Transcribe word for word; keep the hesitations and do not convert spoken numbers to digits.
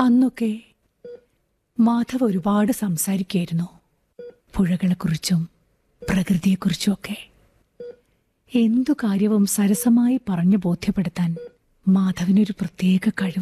അന്നൊക്കെ മാധവ് ഒരുപാട് സംസാരിക്കായിരുന്നു, പുഴകളെക്കുറിച്ചും പ്രകൃതിയെക്കുറിച്ചുമൊക്കെ. എന്തു കാര്യവും സരസമായി പറഞ്ഞു ബോധ്യപ്പെടുത്താൻ മാധവിനൊരു പ്രത്യേക കഴിവ്.